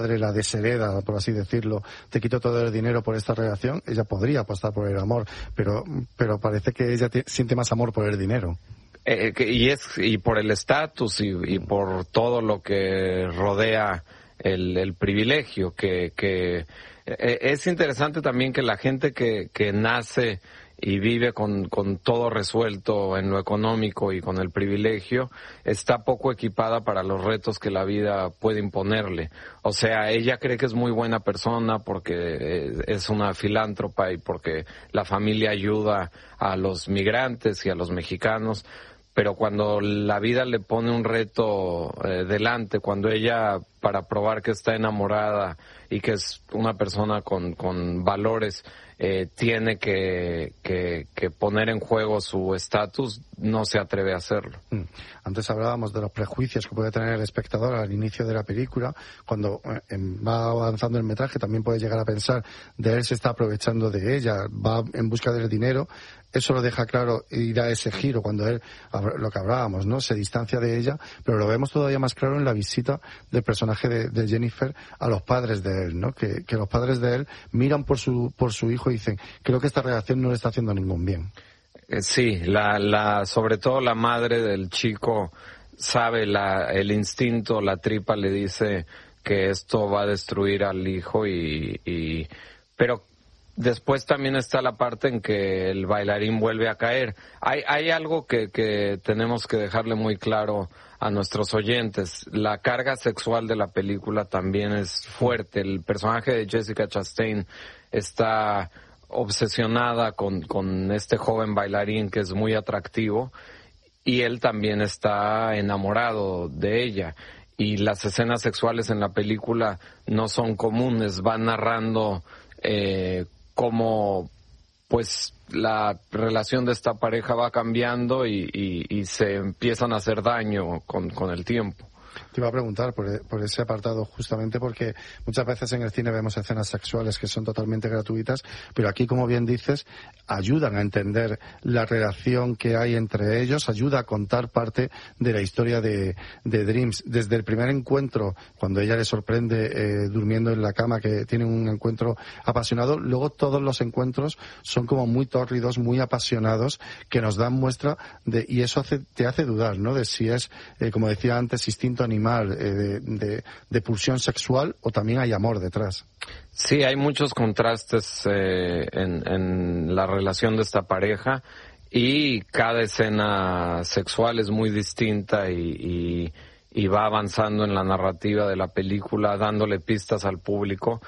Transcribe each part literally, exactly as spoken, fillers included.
madre la deshereda, por así decirlo, te quito todo el dinero por esta relación, ella podría apostar por el amor, pero pero parece que ella te, siente más amor por el dinero. Eh, que, y es y por el estatus y, y por todo lo que rodea el, el privilegio, que, que eh, es interesante también que la gente que, que nace y vive con, con todo resuelto en lo económico y con el privilegio, está poco equipada para los retos que la vida puede imponerle. O sea, ella cree que es muy buena persona porque es una filántropa y porque la familia ayuda a los migrantes y a los mexicanos, pero cuando la vida le pone un reto eh, delante, cuando ella, para probar que está enamorada y que es una persona con, con valores, eh, tiene que, que, que poner en juego su estatus, no se atreve a hacerlo. Antes hablábamos de los prejuicios que puede tener el espectador al inicio de la película. Cuando eh, va avanzando el metraje también puede llegar a pensar de él se está aprovechando de ella, va en busca del dinero. Eso lo deja claro y da ese giro cuando él, lo que hablábamos, ¿no? Se distancia de ella, pero lo vemos todavía más claro en la visita del personaje de, de Jennifer a los padres de él, ¿no? Que, que los padres de él miran por su, por su hijo y dicen, creo que esta relación no le está haciendo ningún bien. Sí, la, la, sobre todo la madre del chico sabe la, el instinto, la tripa le dice que esto va a destruir al hijo y, y, pero después también está la parte en que el bailarín vuelve a caer. Hay, hay algo que, que tenemos que dejarle muy claro a nuestros oyentes. La carga sexual de la película también es fuerte. El personaje de Jessica Chastain está obsesionada con, con este joven bailarín que es muy atractivo y él también está enamorado de ella. Y las escenas sexuales en la película no son comunes, van narrando eh, cómo pues la relación de esta pareja va cambiando y, y, y se empiezan a hacer daño con, con el tiempo. Te iba a preguntar por, por ese apartado justamente porque muchas veces en el cine vemos escenas sexuales que son totalmente gratuitas, pero aquí, como bien dices, ayudan a entender la relación que hay entre ellos, ayuda a contar parte de la historia de, de Dreams. Desde el primer encuentro, cuando ella le sorprende eh, durmiendo en la cama, que tienen un encuentro apasionado, luego todos los encuentros son como muy tórridos, muy apasionados, que nos dan muestra de, y eso hace, te hace dudar, ¿no? De si es, eh, como decía antes, instinto animal, eh, de, de, de pulsión sexual o también hay amor detrás. Sí, hay muchos contrastes eh, en, en la relación de esta pareja y cada escena sexual es muy distinta y, y, y va avanzando en la narrativa de la película, dándole pistas al público.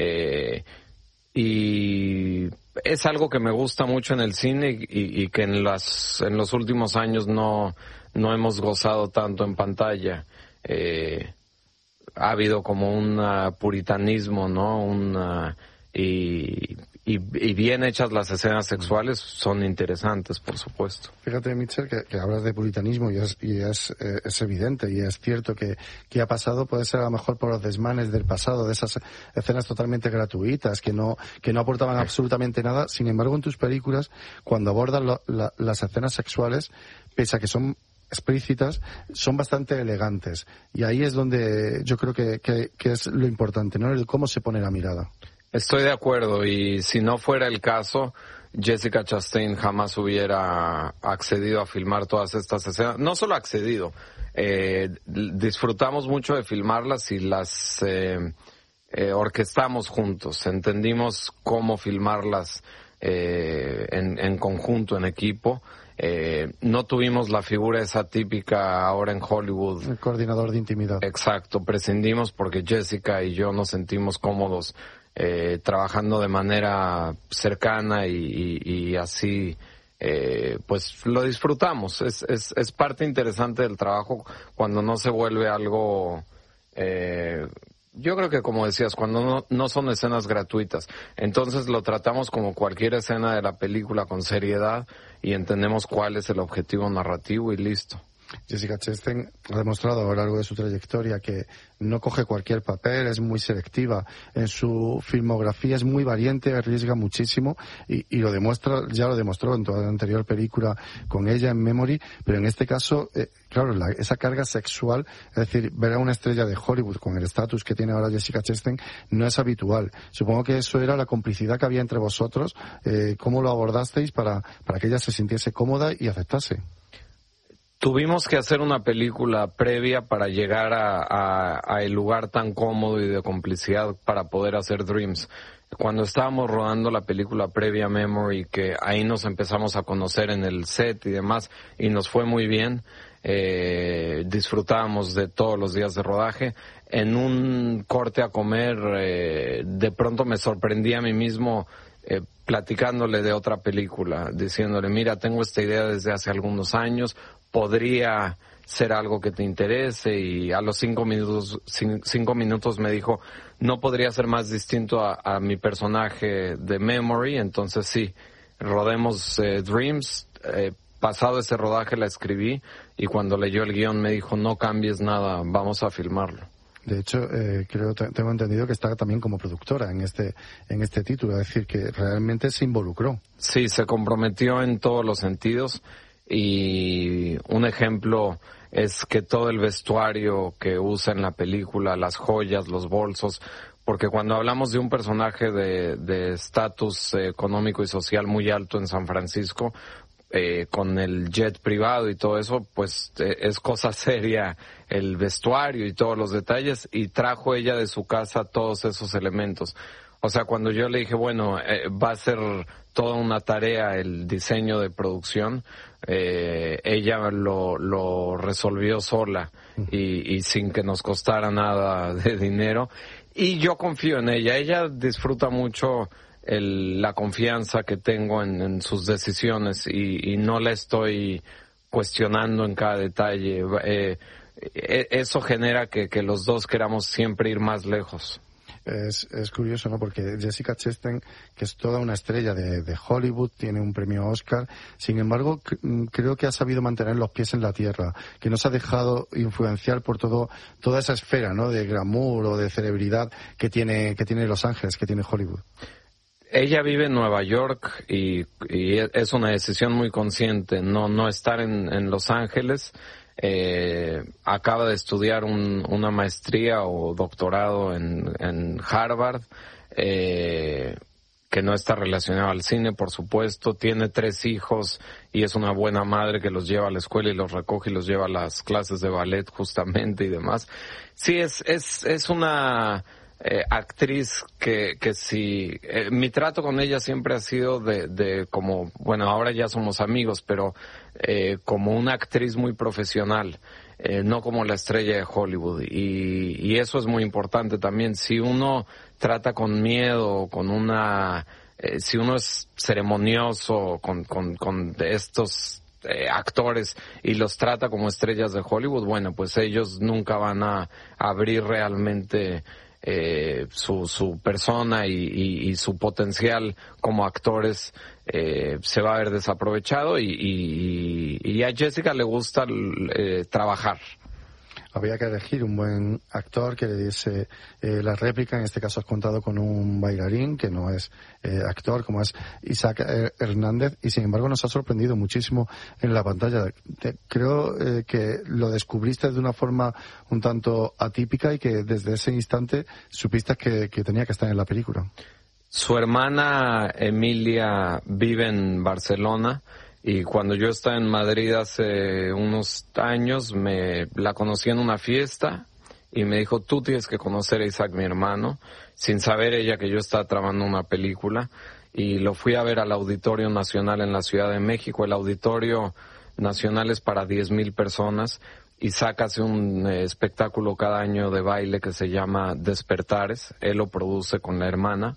Eh, y es algo que me gusta mucho en el cine y, y que en, las, en los últimos años no, no hemos gozado tanto en pantalla. Eh, ha habido como un uh, puritanismo, ¿no? Una, y, y, y bien hechas las escenas sexuales son interesantes, por supuesto. Fíjate, Mitchell, que, que hablas de puritanismo y es, y es, eh, es evidente y es cierto que, que ha pasado, puede ser a lo mejor por los desmanes del pasado, de esas escenas totalmente gratuitas, que no, que no aportaban absolutamente nada. Sin embargo, en tus películas, cuando abordan lo, la, las escenas sexuales, pese a que son explícitas, son bastante elegantes. Y ahí es donde yo creo que, que, que es lo importante, ¿no? El cómo se pone la mirada. Estoy de acuerdo, y si no fuera el caso, Jessica Chastain jamás hubiera accedido a filmar todas estas escenas. No solo accedido, eh, disfrutamos mucho de filmarlas y las eh, eh, orquestamos juntos. Entendimos cómo filmarlas eh, en, en conjunto, en equipo. Eh, no tuvimos la figura esa típica ahora en Hollywood. El coordinador de intimidad. Exacto, prescindimos porque Jessica y yo nos sentimos cómodos eh, trabajando de manera cercana y, y, y así eh, pues lo disfrutamos. Es, es, es parte interesante del trabajo cuando no se vuelve algo... Eh, Yo creo que, como decías, cuando no, no son escenas gratuitas, entonces lo tratamos como cualquier escena de la película con seriedad y entendemos cuál es el objetivo narrativo y listo. Jessica Chastain ha demostrado a lo largo de su trayectoria que no coge cualquier papel, es muy selectiva en su filmografía, es muy valiente, arriesga muchísimo y, y lo demuestra, ya lo demostró en toda la anterior película con ella en Memory, pero en este caso, eh, claro, la, esa carga sexual, es decir, ver a una estrella de Hollywood con el estatus que tiene ahora Jessica Chastain no es habitual. Supongo que eso era la complicidad que había entre vosotros, eh, cómo lo abordasteis para, para que ella se sintiese cómoda y aceptase. Tuvimos que hacer una película previa para llegar a, a, a el lugar tan cómodo y de complicidad para poder hacer Dreams. Cuando estábamos rodando la película previa Memory, que ahí nos empezamos a conocer en el set y demás, y nos fue muy bien, eh, disfrutábamos de todos los días de rodaje. En un corte a comer, eh, de pronto me sorprendí a mí mismo eh, platicándole de otra película, diciéndole, mira, tengo esta idea desde hace algunos años, podría ser algo que te interese, y a los cinco minutos cinco minutos me dijo, no podría ser más distinto a, a mi personaje de Memory. Entonces sí, rodemos eh, Dreams. Eh, pasado ese rodaje la escribí, y cuando leyó el guión me dijo, no cambies nada, vamos a filmarlo. De hecho, eh, creo tengo entendido que está también como productora en este en este título, es decir, que realmente se involucró. Sí, se comprometió en todos los sentidos. Y un ejemplo es que todo el vestuario que usa en la película, las joyas, los bolsos, porque cuando hablamos de un personaje de estatus económico y social muy alto en San Francisco, eh, con el jet privado y todo eso, pues eh, es cosa seria el vestuario y todos los detalles, y trajo ella de su casa todos esos elementos. O sea, cuando yo le dije, bueno, eh, va a ser toda una tarea el diseño de producción, eh, ella lo, lo resolvió sola y, y sin que nos costara nada de dinero. Y yo confío en ella. Ella disfruta mucho el, la confianza que tengo en, en sus decisiones, y, y no la estoy cuestionando en cada detalle. Eh, eso genera que, que los dos queramos siempre ir más lejos. Es, es curioso, ¿no? Porque Jessica Chastain, que es toda una estrella de, de Hollywood, tiene un premio Oscar, sin embargo, c- creo que ha sabido mantener los pies en la tierra, que no se ha dejado influenciar por todo, toda esa esfera, ¿no? De glamour o de celebridad que tiene, que tiene Los Ángeles, que tiene Hollywood. Ella vive en Nueva York y, y es una decisión muy consciente, no, no estar en, en Los Ángeles. Eh, acaba de estudiar un, una maestría o doctorado en, en Harvard, eh, que no está relacionado al cine, por supuesto. Tiene tres hijos y es una buena madre que los lleva a la escuela y los recoge y los lleva a las clases de ballet justamente y demás. Sí, es, es, es una eh, actriz que, que sí, eh, mi trato con ella siempre ha sido de, de como, bueno, ahora ya somos amigos, pero eh, como una actriz muy profesional, eh, no como la estrella de Hollywood, y, y eso es muy importante también. Si uno trata con miedo, con una, eh, si uno es ceremonioso con, con, con estos Eh, actores y los trata como estrellas de Hollywood, bueno, pues ellos nunca van a abrir realmente eh, su, su persona y, y, y su potencial como actores, eh, se va a ver desaprovechado, y, y, y a Jessica le gusta eh, trabajar. Había que elegir un buen actor que le diese eh, la réplica. En este caso has contado con un bailarín que no es eh, actor, como es Isaac Hernández, y sin embargo nos ha sorprendido muchísimo en la pantalla. Te, creo eh, que lo descubriste de una forma un tanto atípica y que desde ese instante supiste que, que tenía que estar en la película. Su hermana Emilia vive en Barcelona, y cuando yo estaba en Madrid hace unos años, me la conocí en una fiesta y me dijo, tú tienes que conocer a Isaac, mi hermano, sin saber ella que yo estaba trabajando una película, y lo fui a ver al Auditorio Nacional en la Ciudad de México. El Auditorio Nacional es para diez mil personas. Isaac hace un eh, espectáculo cada año de baile que se llama Despertares. Él lo produce con la hermana,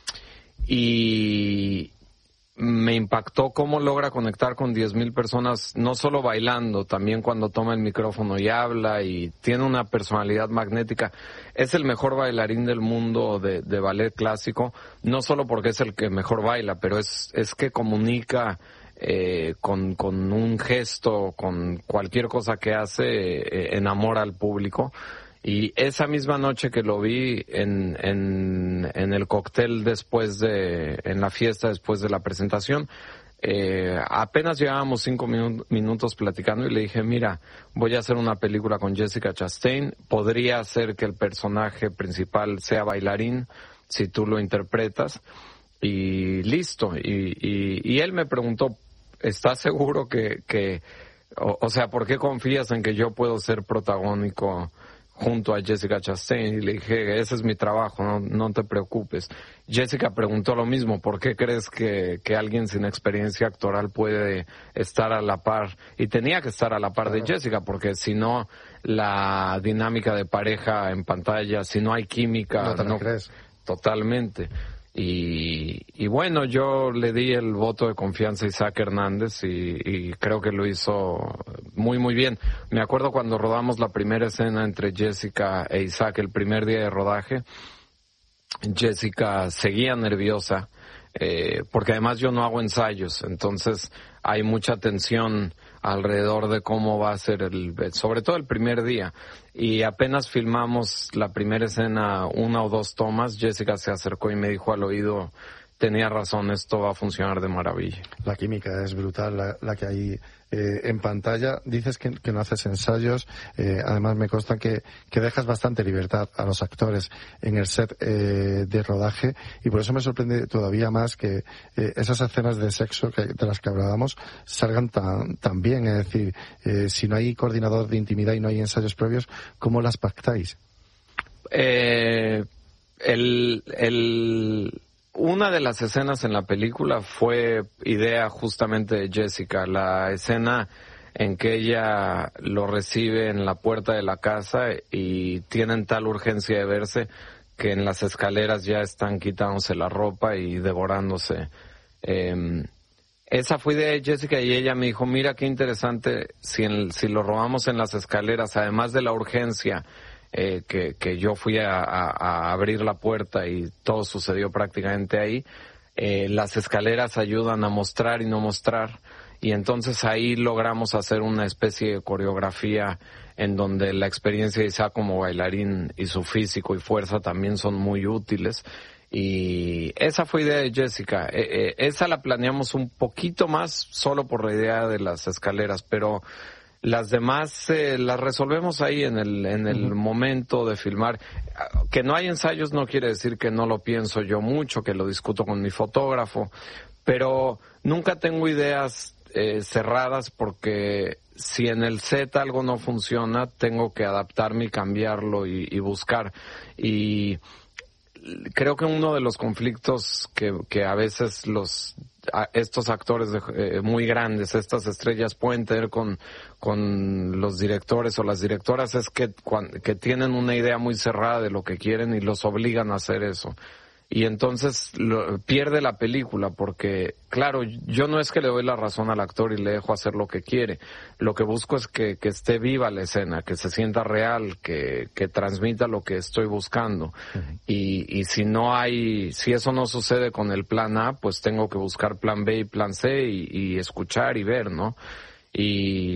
y me impactó cómo logra conectar con diez mil personas, no solo bailando, también cuando toma el micrófono y habla, y tiene una personalidad magnética. Es el mejor bailarín del mundo de, de ballet clásico, no solo porque es el que mejor baila, pero es, es que comunica eh, con, con un gesto, con cualquier cosa que hace, eh, enamora al público. Y esa misma noche que lo vi en, en, en el cóctel después de, en la fiesta después de la presentación, eh, apenas llevábamos cinco minu- minutos platicando y le dije, mira, voy a hacer una película con Jessica Chastain, podría ser que el personaje principal sea bailarín, si tú lo interpretas, y listo. Y, y, y él me preguntó, ¿estás seguro que, que o, o sea, ¿por qué confías en que yo puedo ser protagónico junto a Jessica Chastain? Y le dije, ese es mi trabajo, no, no te preocupes. Jessica preguntó lo mismo, ¿por qué crees que, que alguien sin experiencia actoral puede estar a la par? Y tenía que estar a la par de Jessica, porque si no, la dinámica de pareja en pantalla, si no hay química, no te no crees. Totalmente. Y, y bueno, yo le di el voto de confianza a Isaac Hernández y, y creo que lo hizo muy, muy bien. Me acuerdo cuando rodamos la primera escena entre Jessica e Isaac, el primer día de rodaje, Jessica seguía nerviosa, eh, porque además yo no hago ensayos, entonces hay mucha tensión alrededor de cómo va a ser el, sobre todo el primer día. Y apenas filmamos la primera escena, una o dos tomas, Jessica se acercó y me dijo al oído, tenía razón, esto va a funcionar de maravilla. La química es brutal, la, la que hay eh, en pantalla. Dices que, que no haces ensayos, eh, además me consta que, que dejas bastante libertad a los actores en el set eh, de rodaje, y por eso me sorprende todavía más que eh, esas escenas de sexo que, de las que hablábamos salgan tan, tan bien. Es decir, eh, si no hay coordinador de intimidad y no hay ensayos previos, ¿cómo las pactáis? Eh, el... el... Una de las escenas en la película fue idea justamente de Jessica, la escena en que ella lo recibe en la puerta de la casa y tienen tal urgencia de verse que en las escaleras ya están quitándose la ropa y devorándose. Eh, esa fue idea de Jessica y ella me dijo, mira qué interesante si, en, si lo robamos en las escaleras, además de la urgencia, Eh, que, que yo fui a, a, a abrir la puerta y todo sucedió prácticamente ahí, eh, las escaleras ayudan a mostrar y no mostrar, y entonces ahí logramos hacer una especie de coreografía en donde la experiencia de Isaac como bailarín y su físico y fuerza también son muy útiles. Y esa fue idea de Jessica. Eh, eh, esa la planeamos un poquito más solo por la idea de las escaleras, pero las demás eh, las resolvemos ahí en el en el uh-huh. momento de filmar. Que no hay ensayos no quiere decir que no lo pienso yo mucho, que lo discuto con mi fotógrafo, pero nunca tengo ideas eh, cerradas, porque si en el set algo no funciona, tengo que adaptarme y cambiarlo y, y buscar. Y creo que uno de los conflictos que, que a veces los a estos actores de, eh, muy grandes, estas estrellas pueden tener con, con los directores o las directoras es que, cuan, que tienen una idea muy cerrada de lo que quieren y los obligan a hacer eso. Y entonces lo, pierde la película, porque, claro, yo no es que le doy la razón al actor y le dejo hacer lo que quiere. Lo que busco es que, que esté viva la escena, que se sienta real, que, que transmita lo que estoy buscando. Uh-huh. Y, y si no hay, si eso no sucede con el plan A, pues tengo que buscar plan B y plan C y, y escuchar y ver, ¿no? Y...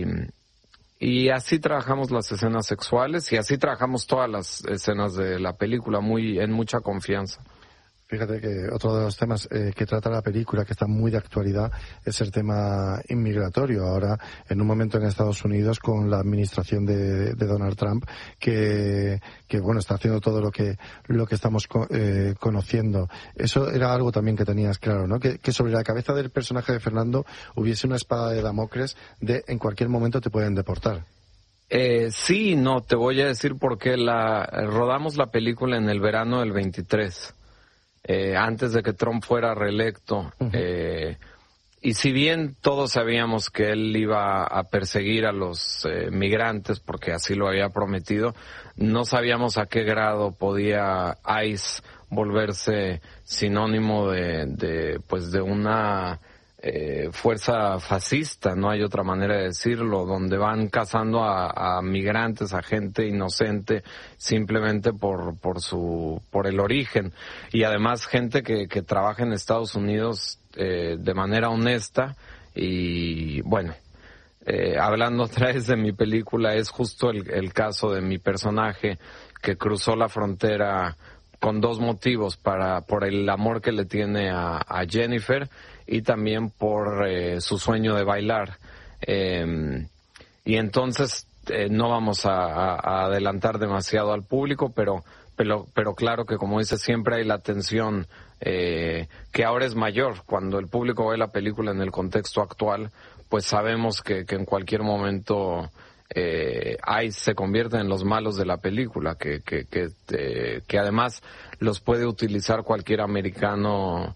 Y así trabajamos las escenas sexuales y así trabajamos todas las escenas de la película, muy en mucha confianza. Fíjate que otro de los temas eh, que trata la película, que está muy de actualidad, es el tema inmigratorio. Ahora, en un momento en Estados Unidos, con la administración de, de Donald Trump, que, que bueno, está haciendo todo lo que lo que estamos co- eh, conociendo. Eso era algo también que tenías claro, ¿no? Que, que sobre la cabeza del personaje de Fernando hubiese una espada de Damocles de en cualquier momento te pueden deportar. Eh, sí, no, te voy a decir por qué. La, rodamos la película en el verano del veintitrés. Eh, antes de que Trump fuera reelecto, uh-huh. eh, y si bien todos sabíamos que él iba a perseguir a los eh, migrantes, porque así lo había prometido, no sabíamos a qué grado podía ICE volverse sinónimo de, de pues de una eh, fuerza fascista, no hay otra manera de decirlo, donde van cazando a, a migrantes, a gente inocente, simplemente por por su por el origen, y además gente que, que trabaja en Estados Unidos eh, de manera honesta y bueno, eh, hablando otra vez de mi película, es justo el, el caso de mi personaje que cruzó la frontera con dos motivos, para por el amor que le tiene a, a Jennifer y también por eh, su sueño de bailar. Eh, y entonces eh, no vamos a, a, a adelantar demasiado al público, pero pero, pero claro que, como dice, siempre hay la tensión eh, que ahora es mayor. Cuando el público ve la película en el contexto actual, pues sabemos que, que en cualquier momento eh, ahí se convierten en los malos de la película, que que que, eh, que además los puede utilizar cualquier americano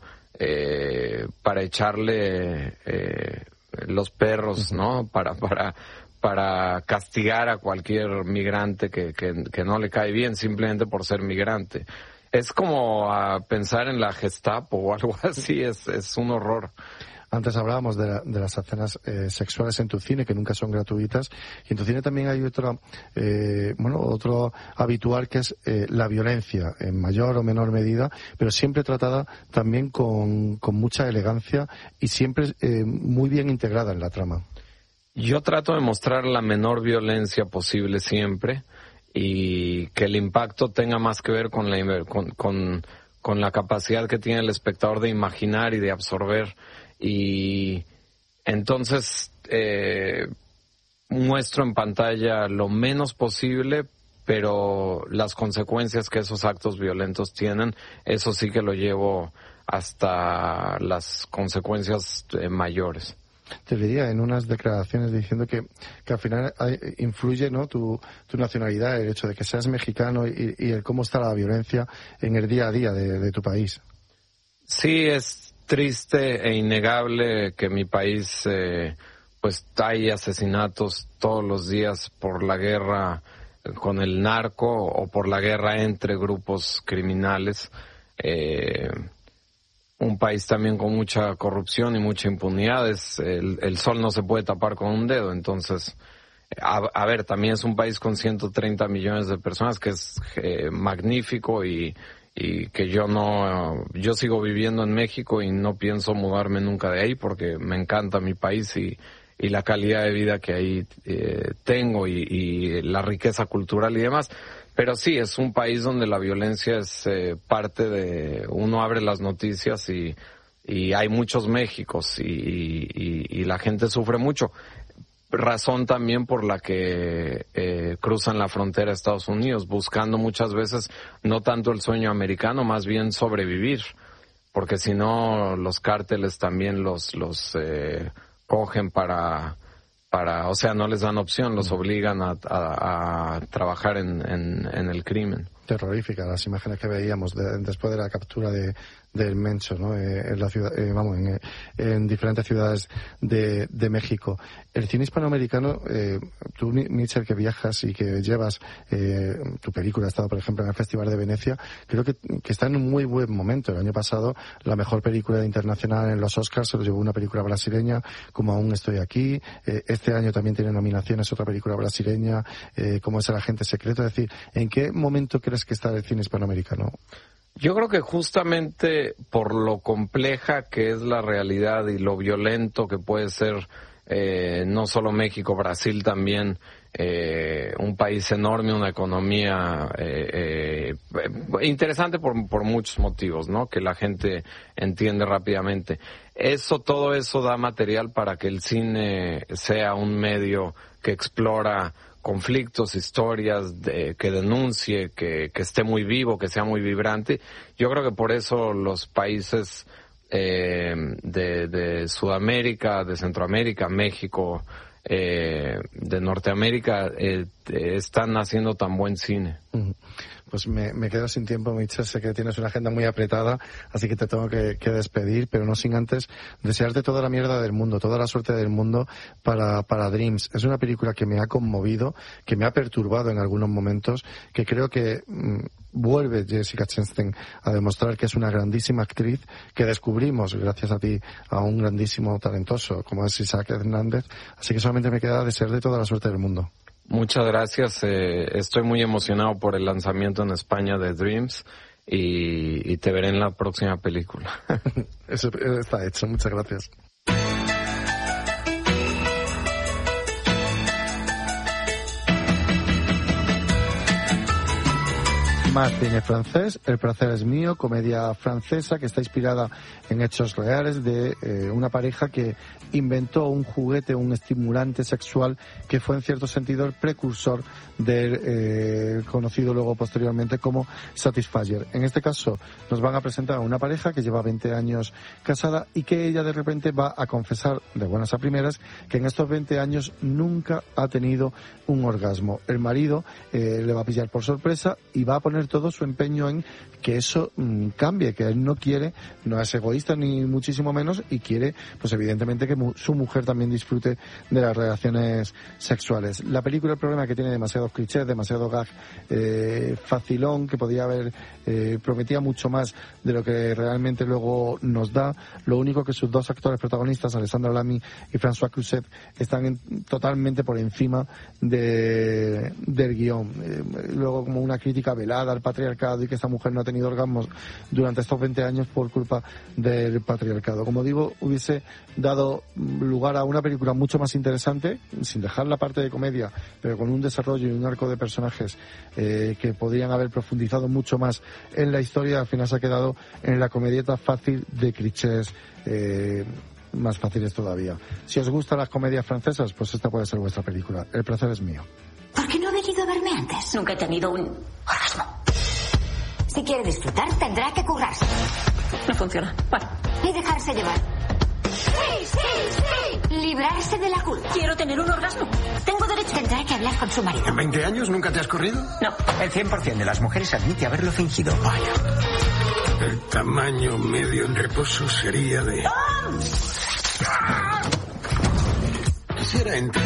eh, para echarle eh, los perros, ¿no? Para para para castigar a cualquier migrante que, que, que no le cae bien simplemente por ser migrante. Es como a pensar en la Gestapo o algo así, es, es un horror. Antes hablábamos de, la, de las escenas eh, sexuales en tu cine, que nunca son gratuitas, y en tu cine también hay otro, eh, bueno, otro habitual, que es eh, la violencia, en mayor o menor medida, pero siempre tratada también con, con mucha elegancia y siempre eh, muy bien integrada en la trama. Yo trato de mostrar la menor violencia posible siempre, y que el impacto tenga más que ver con la, con, con, con la capacidad que tiene el espectador de imaginar y de absorber. Y entonces eh, muestro en pantalla lo menos posible, pero las consecuencias que esos actos violentos tienen, eso sí que lo llevo hasta las consecuencias eh, mayores. Te leía en unas declaraciones diciendo que, que al final hay, influye, ¿no?, tu, tu nacionalidad, el hecho de que seas mexicano y, y el cómo está la violencia en el día a día de, de tu país. Sí, es triste e innegable que mi país, eh, pues hay asesinatos todos los días por la guerra con el narco o por la guerra entre grupos criminales. Eh, un país también con mucha corrupción y mucha impunidad. Es, el, el sol no se puede tapar con un dedo. Entonces, a, a ver, también es un país con ciento treinta millones de personas, que es eh, magnífico, y, y que yo no, yo sigo viviendo en México y no pienso mudarme nunca de ahí, porque me encanta mi país y, y la calidad de vida que ahí eh, tengo y, y la riqueza cultural y demás. Pero sí, es un país donde la violencia es eh, parte de... Uno abre las noticias y, y hay muchos Méxicos y, y, y la gente sufre mucho. Razón también por la que eh, cruzan la frontera a Estados Unidos, buscando muchas veces no tanto el sueño americano, más bien sobrevivir. Porque si no, los cárteles también los, los eh, cogen para... para, o sea, no les dan opción, los obligan a, a, a trabajar en, en, en el crimen. Terroríficas las imágenes que veíamos de, después de la captura de del Mencho, ¿no? Eh, en la ciudad, eh, vamos, en, en diferentes ciudades de, de México. El cine hispanoamericano, eh, tú, Mitchell, que viajas y que llevas eh, tu película, ha estado, por ejemplo, en el Festival de Venecia, creo que, que está en un muy buen momento. El año pasado, la mejor película internacional en los Oscars se lo llevó una película brasileña, como Aún estoy aquí. Eh, este año también tiene nominaciones otra película brasileña, eh, como es El agente secreto. Es decir, ¿en qué momento crees que está el cine hispanoamericano? Yo creo que justamente por lo compleja que es la realidad y lo violento que puede ser eh, no solo México, Brasil también, eh, un país enorme, una economía eh, eh, interesante por, por muchos motivos, ¿no? Que la gente entiende rápidamente. Eso, todo eso da material para que el cine sea un medio que explora conflictos, historias, de, que denuncie, que, que esté muy vivo, que sea muy vibrante. Yo creo que por eso los países eh, de, de Sudamérica, de Centroamérica, México, eh, de Norteamérica, eh, están haciendo tan buen cine. Uh-huh. Pues me, me quedo sin tiempo, Mitchell. Sé que tienes una agenda muy apretada, así que te tengo que, que despedir, pero no sin antes desearte toda la mierda del mundo, toda la suerte del mundo para, para Dreams. Es una película que me ha conmovido, que me ha perturbado en algunos momentos, que creo que mmm, vuelve Jessica Chastain a demostrar que es una grandísima actriz, que descubrimos, gracias a ti, a un grandísimo talentoso como es Isaac Hernández. Así que solamente me queda desearle toda la suerte del mundo. Muchas gracias. Eh, estoy muy emocionado por el lanzamiento en España de Dreams y, y te veré en la próxima película. Eso está hecho. Muchas gracias. Más cine francés, El placer es mío, comedia francesa que está inspirada en hechos reales de eh, una pareja que inventó un juguete, un estimulante sexual que fue en cierto sentido el precursor del eh, conocido luego posteriormente como Satisfyer. En este caso nos van a presentar a una pareja que lleva veinte años casada y que ella de repente va a confesar de buenas a primeras que en estos veinte años nunca ha tenido un orgasmo. El marido eh, le va a pillar por sorpresa y va a poner todo su empeño en que eso mmm, cambie, que él no quiere, no es egoísta ni muchísimo menos y quiere, pues evidentemente que mu- su mujer también disfrute de las relaciones sexuales. La película, el problema es que tiene demasiados clichés, demasiado gag eh, facilón, que podía haber, eh, prometía mucho más de lo que realmente luego nos da. Lo único que sus dos actores protagonistas, Alessandra Lamy y François Cluzet, están en, totalmente por encima de, del guión. Eh, luego como una crítica velada al patriarcado y que esta mujer no ha tenido orgasmos durante estos veinte años por culpa del patriarcado. Como digo, hubiese dado lugar a una película mucho más interesante, sin dejar la parte de comedia, pero con un desarrollo y un arco de personajes eh, que podrían haber profundizado mucho más en la historia. Al final se ha quedado en la comedieta fácil de clichés eh, más fáciles todavía. Si os gustan las comedias francesas, pues esta puede ser vuestra película. El placer es mío. ¿Por qué no ha venido a verme antes? Nunca he tenido un orgasmo. Si quiere disfrutar, tendrá que currarse. No funciona. Bueno. Y dejarse llevar. ¡Sí, sí, sí! Librarse de la culpa. Quiero tener un orgasmo. Tengo derecho. Tendrá que hablar con su marido. ¿En veinte años nunca te has corrido? No. El cien por ciento de las mujeres admite haberlo fingido. Vaya. El tamaño medio en reposo sería de... ¡Oh! Quisiera entrar.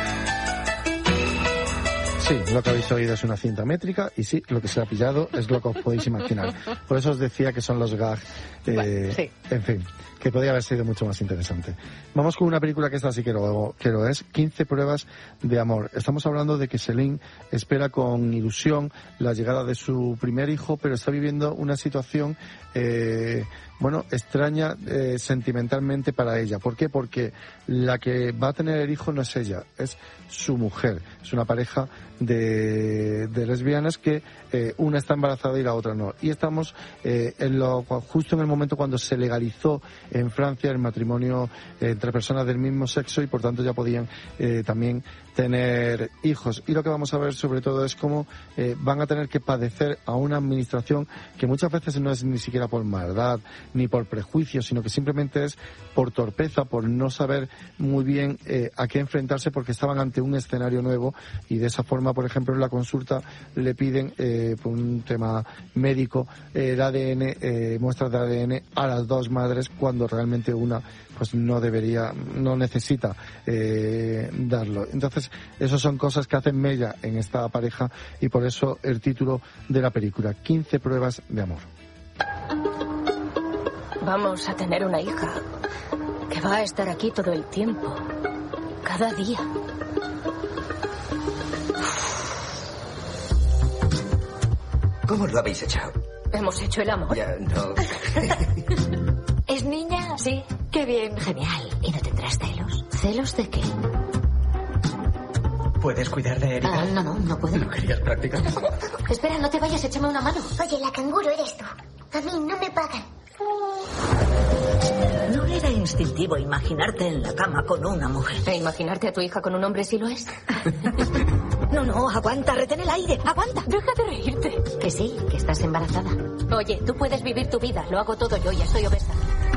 Sí, lo que habéis oído es una cinta métrica y sí, lo que se ha pillado es lo que os podéis imaginar. Por eso os decía que son los gags, eh, bueno, sí. En fin, que podría haber sido mucho más interesante. Vamos con una película que esta sí que lo, que lo es, quince pruebas de amor. Estamos hablando de que Céline espera con ilusión la llegada de su primer hijo, pero está viviendo una situación eh, bueno, extraña eh, sentimentalmente para ella. ¿Por qué? Porque la que va a tener el hijo no es ella, es su mujer. Es una pareja de, de lesbianas que eh, una está embarazada y la otra no. Y estamos eh, en lo, justo en el momento cuando se legalizó en Francia el matrimonio eh, entre personas del mismo sexo y por tanto ya podían eh, también tener hijos. Y lo que vamos a ver sobre todo es cómo eh, van a tener que padecer a una administración que muchas veces no es ni siquiera por maldad ni por prejuicio, sino que simplemente es por torpeza, por no saber muy bien eh, a qué enfrentarse porque estaban ante un escenario nuevo y de esa forma, por ejemplo, en la consulta le piden eh, por un tema médico eh, el A D N, eh, muestras de A D N a las dos madres cuando realmente una pues no debería, no necesita eh, darlo. Entonces, esas son cosas que hacen mella en esta pareja y por eso el título de la película, quince pruebas de amor. Vamos a tener una hija que va a estar aquí todo el tiempo, cada día. ¿Cómo lo habéis hecho? Hemos hecho el amor. Ya, no. ¿Es niña? Sí. Qué bien. Genial. ¿Y no tendrás celos? ¿Celos de qué? ¿Puedes cuidar de Erika? Ah, no, no, no puedo. ¿No querías practicar? Espera, no te vayas, échame una mano. Oye, la canguro eres tú. A mí no me pagan. ¿No era instintivo imaginarte en la cama con una mujer? ¿E imaginarte a tu hija con un hombre si lo es? No, no, aguanta, retén el aire, aguanta. Deja de reírte. Que sí, que estás embarazada. Oye, tú puedes vivir tu vida, lo hago todo yo, ya estoy obesa.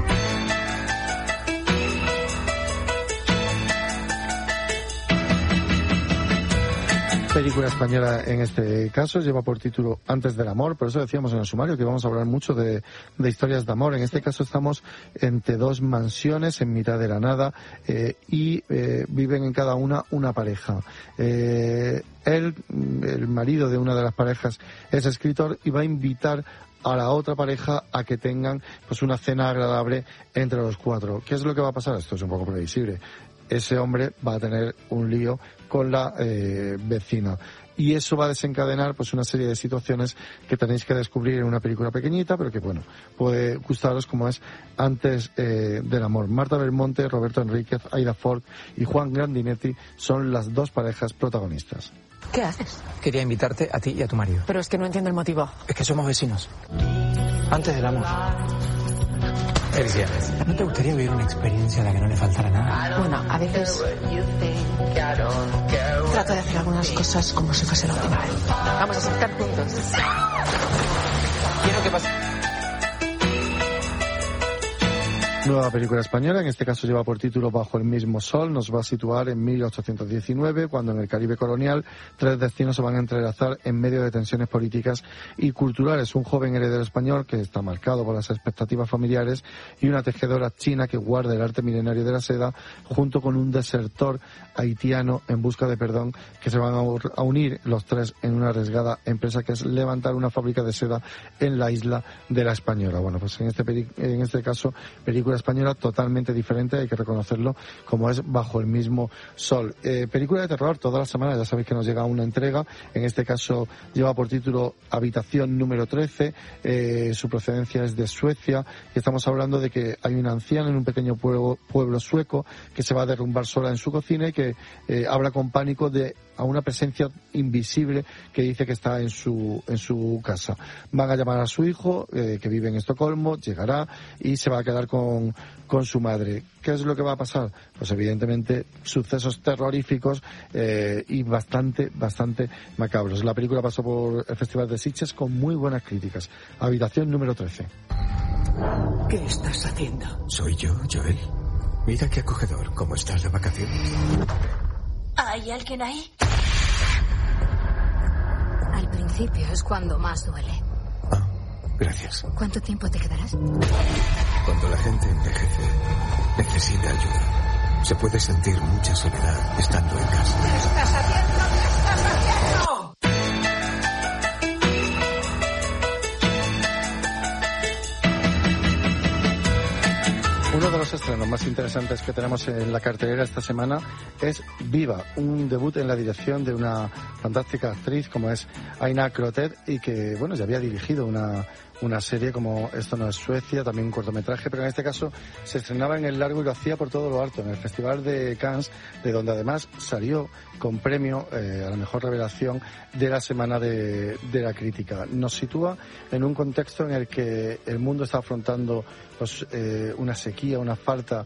Película española en este caso, lleva por título Antes del amor, por eso decíamos en el sumario que vamos a hablar mucho de, de historias de amor. En este caso estamos entre dos mansiones en mitad de la nada eh, y eh, viven en cada una una pareja. Eh, él, el marido de una de las parejas, es escritor y va a invitar a la otra pareja a que tengan pues una cena agradable entre los cuatro. ¿Qué es lo que va a pasar? Esto es un poco previsible. Ese hombre va a tener un lío con la eh, vecina. y eso va a desencadenar pues una serie de situaciones que tenéis que descubrir en una película pequeñita, pero que bueno, puede gustaros, como es Antes eh, del amor. Marta Belmonte, Roberto Enríquez, Aida Ford y Juan Grandinetti son las dos parejas protagonistas. ¿Qué haces? Quería invitarte a ti y a tu marido. Pero es que no entiendo el motivo. Es que somos vecinos. Antes del amor. Felicidades. ¿No te gustaría vivir una experiencia a la que no le faltara nada? Bueno, a veces trato de hacer algunas cosas como si fuese la última vez. Vamos a saltar juntos. Quiero que pase... Nueva película española, en este caso lleva por título Bajo el mismo sol, nos va a situar en mil ochocientos diecinueve, cuando en el Caribe colonial tres destinos se van a entrelazar en medio de tensiones políticas y culturales. Un joven heredero español que está marcado por las expectativas familiares y una tejedora china que guarda el arte milenario de la seda, junto con un desertor haitiano en busca de perdón, que se van a unir los tres en una arriesgada empresa que es levantar una fábrica de seda en la isla de la Española. Bueno, pues en este, peli- en este caso, película española totalmente diferente, hay que reconocerlo, como es Bajo el mismo sol. Eh, película de terror, todas las semanas ya sabéis que nos llega una entrega, en este caso lleva por título Habitación número trece, eh, su procedencia es de Suecia, y estamos hablando de que hay una anciana en un pequeño pueblo, pueblo sueco que se va a derrumbar sola en su cocina y que eh, habla con pánico de a una presencia invisible que dice que está en su en su casa. Van a llamar a su hijo, eh, que vive en Estocolmo, llegará y se va a quedar con, con su madre. ¿Qué es lo que va a pasar? Pues evidentemente sucesos terroríficos eh, y bastante, bastante macabros. La película pasó por el Festival de Sitges con muy buenas críticas. Habitación número trece. ¿Qué estás haciendo? Soy yo, Joel. Mira qué acogedor. ¿Cómo estás de vacaciones? ¿Hay alguien ahí? Al principio es cuando más duele. Ah, gracias. ¿Cuánto tiempo te quedarás? Cuando la gente envejece, necesita ayuda. Se puede sentir mucha soledad estando en casa. ¿Qué estás haciendo? ¿Qué estás haciendo? Uno de los estrenos más interesantes que tenemos en la cartelera esta semana es Viva, un debut en la dirección de una fantástica actriz como es Aina Crotet, y que, bueno, ya había dirigido una, una serie como Esto no es Suecia, también un cortometraje, pero en este caso se estrenaba en el largo y lo hacía por todo lo alto, en el Festival de Cannes, de donde además salió con premio eh, a la mejor revelación de la semana de, de la crítica. Nos sitúa en un contexto en el que el mundo está afrontando pues, eh, una sequía, una falta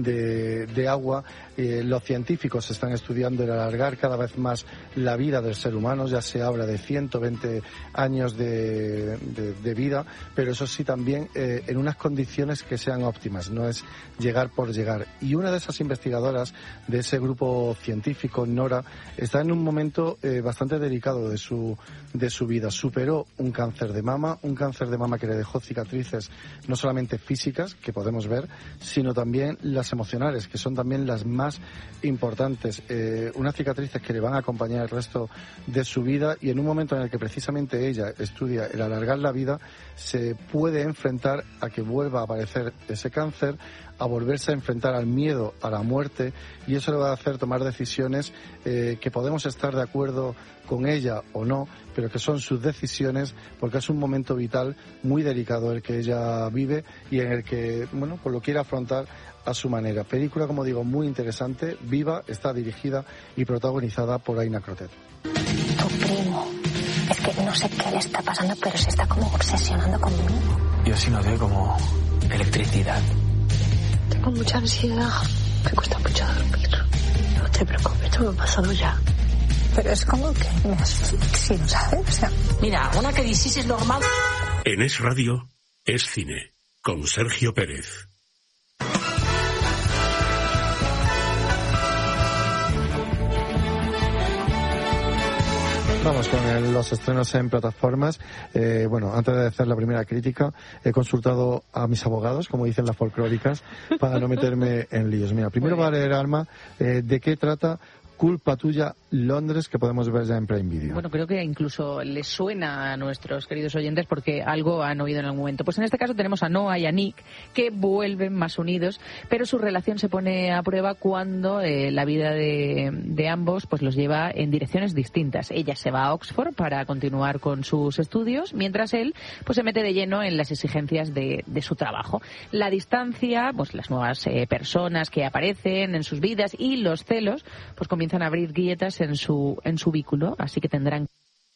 de, de agua. Eh, los científicos están estudiando el alargar cada vez más la vida del ser humano. Ya se habla de ciento veinte años de, de, de vida, pero eso sí también eh, en unas condiciones que sean óptimas, no es llegar por llegar. Y una de esas investigadoras de ese grupo científico, Nora, está en un momento eh, bastante delicado de su, de su vida. Superó un cáncer de mama, un cáncer de mama que le dejó cicatrices no solamente físicas, que podemos ver, sino también las emocionales, que son también las más importantes. Eh, unas cicatrices que le van a acompañar el resto de su vida, y en un momento en el que precisamente ella estudia el alargar la vida, se puede enfrentar a que vuelva a aparecer ese cáncer, a volverse a enfrentar al miedo a la muerte, y eso le va a hacer tomar decisiones eh, que podemos estar de acuerdo con ella o no, pero que son sus decisiones, porque es un momento vital muy delicado el que ella vive y en el que, bueno, pues lo quiere afrontar a su manera. Película, como digo, muy interesante. Viva está dirigida y protagonizada por Aina Crotet. Tu primo. Es que no sé qué le está pasando, pero se está como obsesionando conmigo. Yo sí noté como electricidad. Tengo mucha ansiedad. Me cuesta mucho dormir. No te preocupes, esto me ha pasado ya. Pero es como que me asfixio, ¿sabes? O sea, mira, una crisis es normal. En Es Radio, Es Cine, con Sergio Pérez. Vamos con el, los estrenos en plataformas. Eh, bueno, antes de hacer la primera crítica, he consultado a mis abogados, como dicen las folclóricas, para no meterme en líos. Mira, primero va a leer, Alma, eh, de qué trata Culpa Tuya Londres, que podemos ver ya en Prime Video. Bueno, creo que incluso les suena a nuestros queridos oyentes porque algo han oído en algún momento. Pues en este caso tenemos a Noah y a Nick, que vuelven más unidos, pero su relación se pone a prueba cuando eh, la vida de, de ambos pues los lleva en direcciones distintas. Ella se va a Oxford para continuar con sus estudios, mientras él pues se mete de lleno en las exigencias de, de su trabajo. La distancia, pues las nuevas eh, personas que aparecen en sus vidas y los celos, pues comienzan a abrir grietas en su en su vínculo, así que tendrán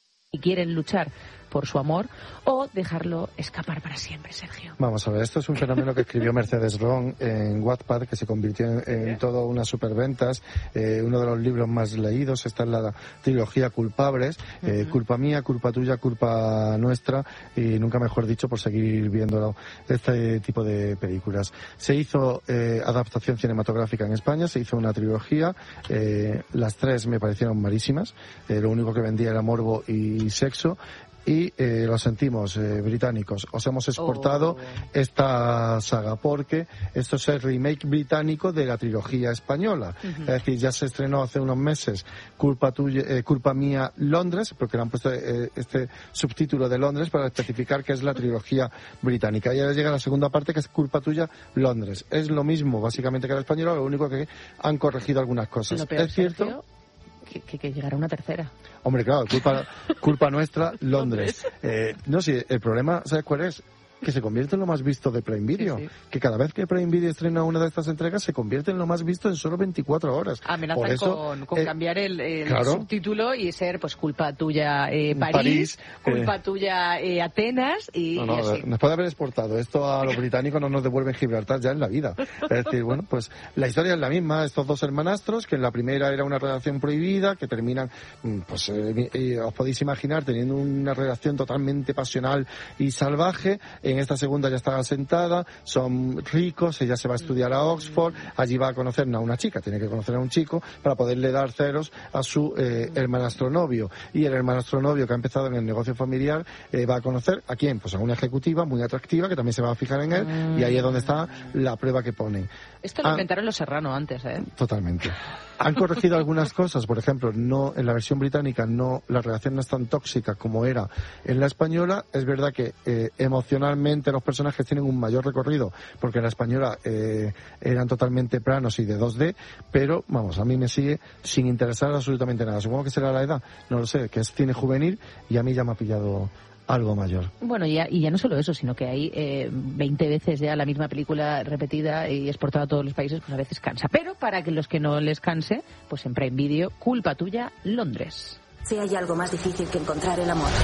y quieren luchar por su amor o dejarlo escapar para siempre, Sergio. Vamos a ver, esto es un fenómeno que escribió Mercedes Ron en Wattpad, que se convirtió en, en todo unas superventas, eh, uno de los libros más leídos. Esta es la trilogía Culpables, eh, uh-huh. Culpa Mía, Culpa Tuya, Culpa Nuestra, y nunca mejor dicho por seguir viendo este tipo de películas. Se hizo eh, adaptación cinematográfica en España, se hizo una trilogía, eh, las tres me parecieron malísimas, eh, lo único que vendía era morbo y sexo. Y eh, lo sentimos, eh, británicos, os hemos exportado oh. esta saga, porque esto es el remake británico de la trilogía española. Uh-huh. Es decir, ya se estrenó hace unos meses Culpa Tuya, eh, Culpa Mía Londres, porque le han puesto eh, este subtítulo de Londres para especificar que es la trilogía británica. Y ahora llega la segunda parte, que es Culpa Tuya Londres. Es lo mismo, básicamente, que la española, lo único que han corregido algunas cosas. Peor, es cierto... Sergio, que, que, que llegará una tercera. Hombre, claro, culpa, culpa nuestra, Londres. Eh, no, sí, el problema, ¿sabes cuál es? Que se convierte en lo más visto de Prime Video. Sí, sí. Que cada vez que Prime Video estrena una de estas entregas se convierte en lo más visto en solo veinticuatro horas. Amenazan Por eso, con, con eh, cambiar el, el claro. subtítulo y ser pues culpa tuya eh, París, París, culpa eh, tuya eh, Atenas y, no, no, y así. Nos puede haber exportado. Esto a los británicos no nos devuelven Gibraltar ya en la vida. Es decir, bueno, pues la historia es la misma. Estos dos hermanastros, que en la primera era una relación prohibida, que terminan, pues eh, eh, os podéis imaginar, teniendo una relación totalmente pasional y salvaje. En esta segunda ya está asentada, son ricos, ella se va a estudiar a Oxford, allí va a conocer a una chica, tiene que conocer a un chico para poderle dar ceros a su eh, hermanastro novio. Y el hermanastro novio, que ha empezado en el negocio familiar, eh, va a conocer a quién, pues a una ejecutiva muy atractiva que también se va a fijar en él, y ahí es donde está la prueba que ponen. Esto lo han... inventaron los Serrano antes, ¿eh? Totalmente. Han corregido algunas cosas, por ejemplo, no en la versión británica no la relación no es tan tóxica como era en la española. Es verdad que eh, emocionalmente los personajes tienen un mayor recorrido, porque en la española eh, eran totalmente planos y de dos D, pero vamos, a mí me sigue sin interesar absolutamente nada. Supongo que será la edad, no lo sé, que es cine juvenil, y a mí ya me ha pillado algo mayor. Bueno, y ya, y ya no solo eso, sino que hay eh, veinte veces ya la misma película repetida y exportada a todos los países, pues a veces cansa. Pero para que los que no les canse, pues en Prime Video, Culpa Tuya, Londres. Si hay algo más difícil que encontrar el amor,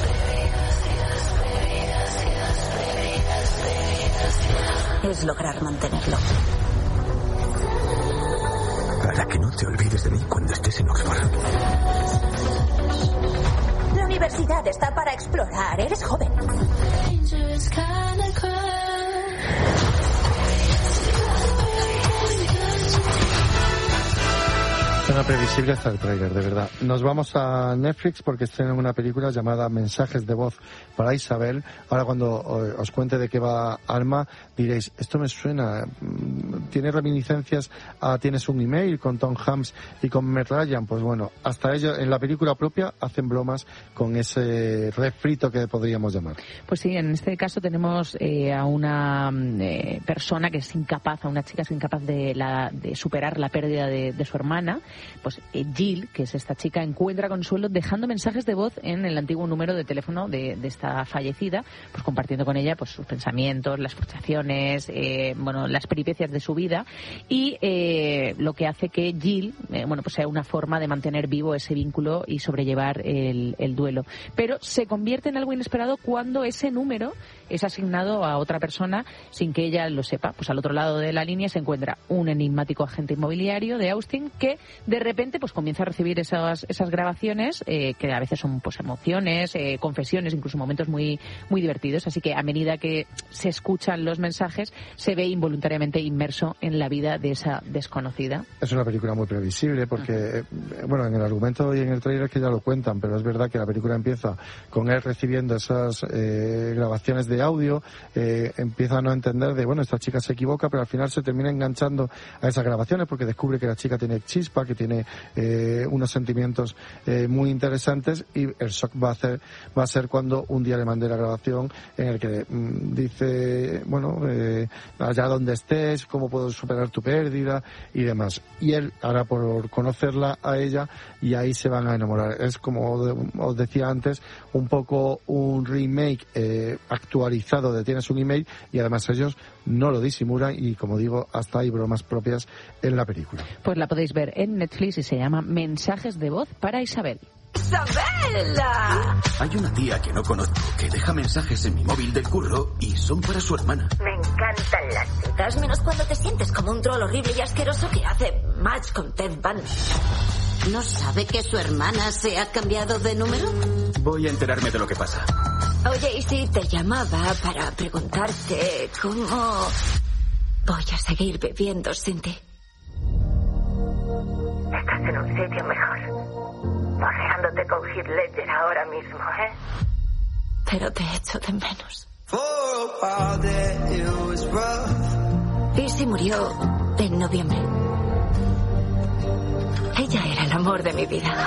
es lograr mantenerlo. Para que no te olvides de mí cuando estés en Oxford. La universidad está para explorar. Eres joven. Suena previsible hasta el tráiler, de verdad. Nos vamos a Netflix porque estrenan una película llamada Mensajes de voz para Isabel. Ahora cuando os cuente de qué va Alma, diréis, esto me suena, tiene reminiscencias a Tienes un email con Tom Hanks y con Meg Ryan. Pues bueno, hasta ellos en la película propia hacen bromas con ese refrito que podríamos llamar. Pues sí, en este caso tenemos eh, a una eh, persona que es incapaz, a una chica que es incapaz de, la, de superar la pérdida de, de su hermana. Pues eh, Jill, que es esta chica, encuentra consuelo dejando mensajes de voz en el antiguo número de teléfono de, de esta fallecida, pues compartiendo con ella pues sus pensamientos, las frustraciones, eh, bueno, las peripecias de su vida, y eh, lo que hace que Jill, eh, bueno, pues sea una forma de mantener vivo ese vínculo y sobrellevar el, el duelo. Pero se convierte en algo inesperado cuando ese número es asignado a otra persona sin que ella lo sepa. Pues al otro lado de la línea se encuentra un enigmático agente inmobiliario de Austin que de repente pues comienza a recibir esas esas grabaciones eh, que a veces son pues emociones, eh, confesiones, incluso momentos muy muy divertidos. Así que a medida que se escuchan los mensajes, se ve involuntariamente inmerso en la vida de esa desconocida. Es una película muy previsible porque, uh-huh. bueno, en el argumento y en el trailer que ya lo cuentan, pero es verdad que la película empieza con él recibiendo esas eh, grabaciones de audio, eh, empieza a no entender de, bueno, esta chica se equivoca, pero al final se termina enganchando a esas grabaciones porque descubre que la chica tiene chispa, que tiene eh, unos sentimientos eh, muy interesantes, y el shock va a, hacer, va a ser cuando un día le mandé la grabación en el que mm, dice, bueno, eh, allá donde estés, cómo puedo superar tu pérdida y demás. Y él hará por conocerla a ella y ahí se van a enamorar. Es como os decía antes, un poco un remake eh, actualizado de Tienes un email, y además ellos no lo disimulan y, como digo, hasta hay bromas propias en la película. Pues la podéis ver en Netflix y se llama Mensajes de voz para Isabel. ¡Isabela! Hay una tía que no conozco que deja mensajes en mi móvil del curro y son para su hermana. Me encantan las chicas, menos cuando te sientes como un troll horrible y asqueroso que hace match con Ted Bundy. ¿No sabe que su hermana se ha cambiado de número? Voy a enterarme de lo que pasa. Oye, y si te llamaba para preguntarte cómo voy a seguir bebiendo sin ti. Estás en un sitio mejor. Paseándote con Heath Ledger ahora mismo, ¿eh? Pero te echo de menos. Lizzie murió en noviembre. Ella era el amor de mi vida.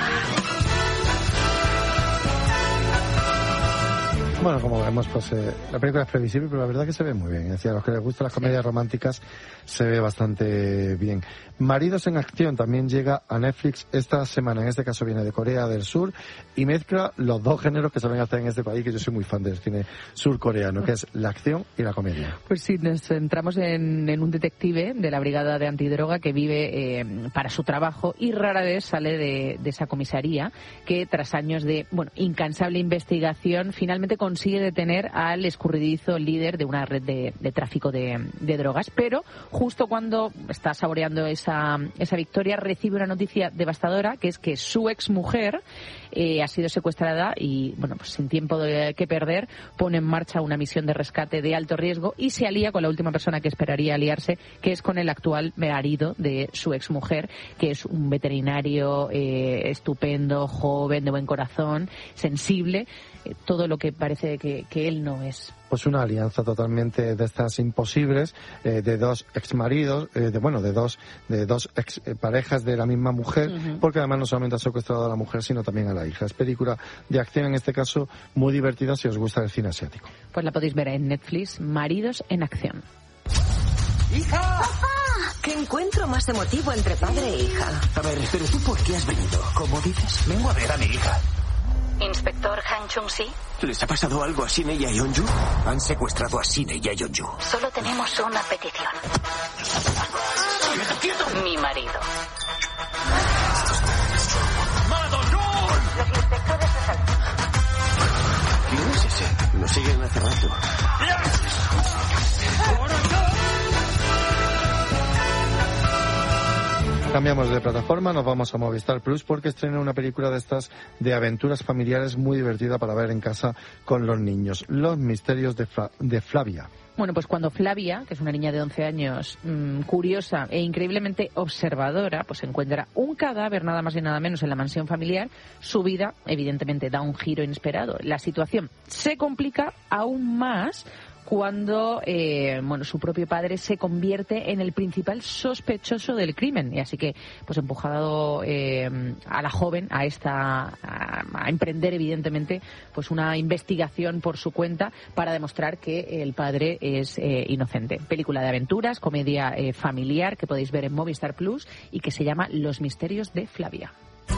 Bueno, como vemos, pues eh, la película es previsible, pero la verdad que se ve muy bien. Es decir, a los que les gustan las comedias románticas se ve bastante bien. Maridos en acción también llega a Netflix esta semana. En este caso viene de Corea del Sur y mezcla los dos géneros que saben hacer en este país, que yo soy muy fan del cine surcoreano, que es la acción y la comedia. Pues sí, nos centramos en, en un detective de la Brigada de Antidroga que vive eh, para su trabajo y rara vez sale de, de esa comisaría, que tras años de, bueno, incansable investigación finalmente consigue detener al escurridizo líder de una red de, de tráfico de, de drogas. Pero justo cuando está saboreando esa esa victoria, recibe una noticia devastadora, que es que su exmujer eh, ha sido secuestrada y, bueno, pues sin tiempo de, que perder, pone en marcha una misión de rescate de alto riesgo y se alía con la última persona que esperaría aliarse, que es con el actual marido de su exmujer, que es un veterinario eh, estupendo, joven, de buen corazón, sensible, eh, todo lo que parece que, que él no es. Pues una alianza totalmente de estas imposibles, eh, de dos exmaridos, eh, de bueno, de dos de dos ex eh, parejas de la misma mujer, uh-huh. porque además no solamente ha secuestrado a la mujer, sino también a la hija. Es película de acción, en este caso, muy divertida si os gusta el cine asiático. Pues la podéis ver en Netflix, Maridos en acción. ¡Hija! ¡Papá! ¿Qué encuentro más emotivo entre padre e hija? A ver, pero tú, ¿por qué has venido? ¿Cómo dices? Vengo a ver a mi hija. Inspector Han Chung-si. ¿Les ha pasado algo a Sine y a Yeonju? Han secuestrado a Sine y a Yeonju. Solo tenemos una petición. Mi marido. Los inspectores de salud. ¿Quién es ese? Lo siguen hace rato. Cambiamos de plataforma, nos vamos a Movistar Plus porque estrena una película de estas de aventuras familiares muy divertida para ver en casa con los niños. Los misterios de, Fla- de Flavia. Bueno, pues cuando Flavia, que es una niña de once años, mmm, curiosa e increíblemente observadora, pues encuentra un cadáver nada más y nada menos en la mansión familiar, su vida evidentemente da un giro inesperado. La situación se complica aún más cuando eh, bueno, su propio padre se convierte en el principal sospechoso del crimen, y así que pues empujado eh, a la joven a esta a, a emprender evidentemente pues una investigación por su cuenta para demostrar que el padre es eh, inocente. Película de aventuras, comedia eh, familiar que podéis ver en Movistar Plus y que se llama Los misterios de Flavia.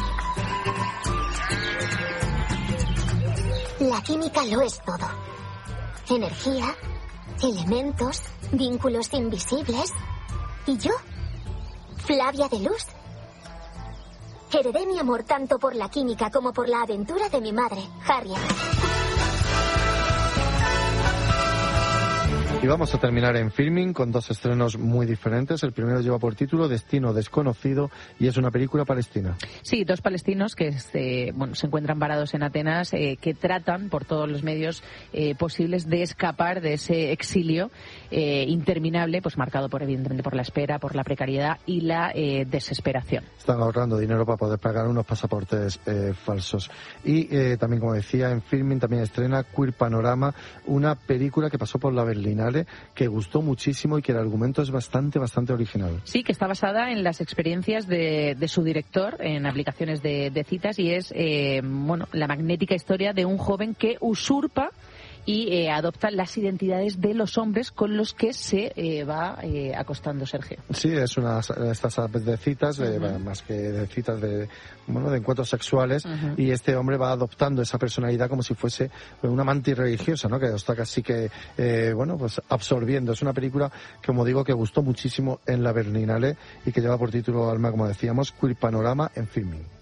La química lo es todo. Energía, elementos, vínculos invisibles. ¿Y yo? Flavia de Luz. Heredé mi amor tanto por la química como por la aventura de mi madre, Harriet. Y vamos a terminar en Filming con dos estrenos muy diferentes. El primero lleva por título Destino Desconocido y es una película palestina. Sí, dos palestinos que se, bueno, se encuentran varados en Atenas, eh, que tratan por todos los medios eh, posibles de escapar de ese exilio eh, interminable, pues marcado por evidentemente por la espera, por la precariedad y la eh, desesperación. Están ahorrando dinero para poder pagar unos pasaportes eh, falsos. Y eh, también, como decía, en Filming también estrena Queer Panorama, una película que pasó por la Berlinale, que gustó muchísimo y que el argumento es bastante, bastante original. Sí, que está basada en las experiencias de, de su director en aplicaciones de, de citas y es, eh, bueno, la magnética historia de un joven que usurpa y eh, adopta las identidades de los hombres con los que se eh, va eh, acostando Sergio. Sí, es una de estas apps de citas, uh-huh. eh, más que de citas de, bueno, de encuentros sexuales, uh-huh. y este hombre va adoptando esa personalidad como si fuese una mantis religiosa, ¿no? Que está casi que, eh, bueno, pues absorbiendo. Es una película, como digo, que gustó muchísimo en la Berlinale y que lleva por título, Alma, como decíamos, Queer Panorama en Filming.